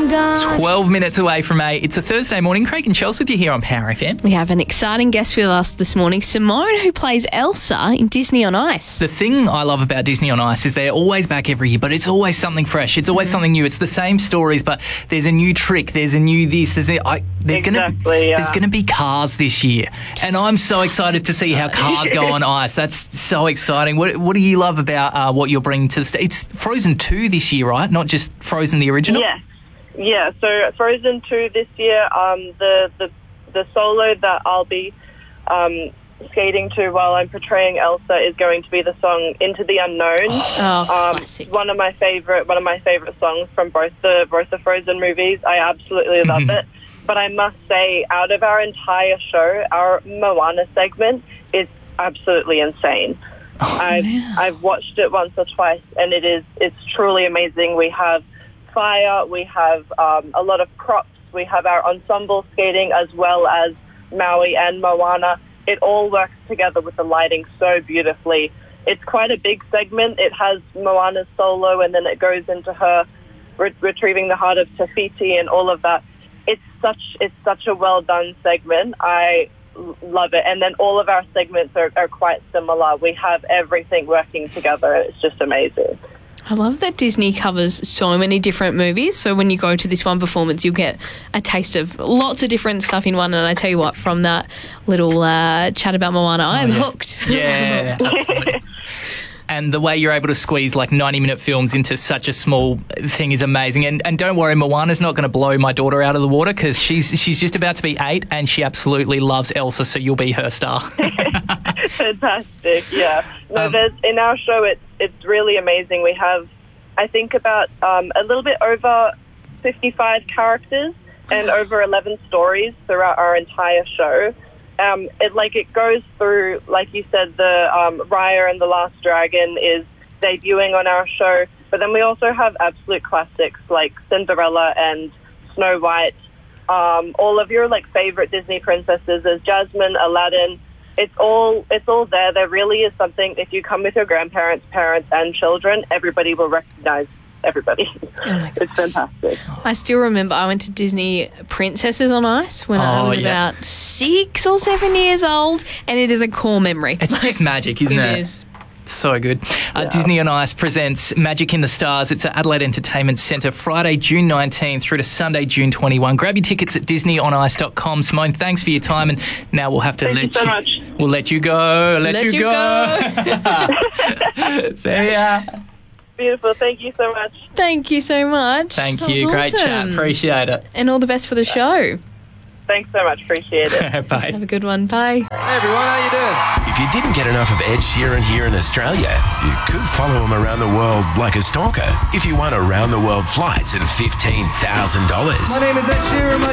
I'm gone. 12 minutes away from 8. It's a Thursday morning. Craig and Chelsea with you here on Power FM. We have an exciting guest with us this morning, Simone, who plays Elsa in Disney on Ice. The thing I love about Disney on Ice is they're always back every year, but it's always something fresh. It's always something new. It's the same stories, but there's a new trick. There's a new this. There's going to be cars this year, and I'm so excited to see how cars go on ice. That's so exciting. What do you love about what you're bringing to the stage? It's Frozen 2 this year, right? Not just Frozen the original? Yeah. So Frozen 2 this year, the solo that I'll be skating to while I'm portraying Elsa is going to be the song "Into the Unknown." Classic. One of my favorite songs from both the Frozen movies. I absolutely love it. But I must say, out of our entire show, our Moana segment is absolutely insane. I've watched it once or twice, and it's truly amazing. We have fire, we have a lot of props, we have our ensemble skating as well as Maui and Moana. It all works together with the lighting so beautifully. It's quite a big segment. It has Moana's solo, and then it goes into her retrieving the heart of Tafiti and all of that. It's such a well done segment. I love it. And then all of our segments are quite similar. We have everything working together. It's just amazing. I love that Disney covers so many different movies. So when you go to this one performance, you'll get a taste of lots of different stuff in one. And I tell you what, from that little chat about Moana, I'm hooked. Yeah, absolutely. And the way you're able to squeeze like 90-minute films into such a small thing is amazing. And don't worry, Moana's not going to blow my daughter out of the water because she's just about to be 8 and she absolutely loves Elsa, so you'll be her star. Fantastic, yeah. No, in our show, it's really amazing. We have, I think, about a little bit over 55 characters and over 11 stories throughout our entire show. It goes through, like you said, the Raya and the Last Dragon is debuting on our show, but then we also have absolute classics like Cinderella and Snow White. All of your favorite Disney princesses as Jasmine, Aladdin. It's all there. There really is something. If you come with your grandparents, parents, and children, everybody will recognize everybody. It's fantastic. I still remember I went to Disney Princesses on Ice when I was about 6 or 7 years old, and it is a core memory. It's just magic, isn't it? It is. So good. Disney on Ice presents Magic in the Stars. It's at Adelaide Entertainment Centre, Friday, June 19 through to Sunday, June 21. Grab your tickets at disneyonice.com. Simone, thanks for your time, and now we'll have to Thank you so much. We'll let you go. Let you go. See ya. Beautiful. Thank you so much. Thank you so much. Thank That you. was Great awesome. chat. Appreciate it. And all the best for the show. Thanks so much. Appreciate it. Bye. Have a good one. Bye. Hey everyone, how you doing? If you didn't get enough of Ed Sheeran here in Australia, you could follow him around the world like a stalker if you won around the world flights and $15,000. My name is Ed Sheeran.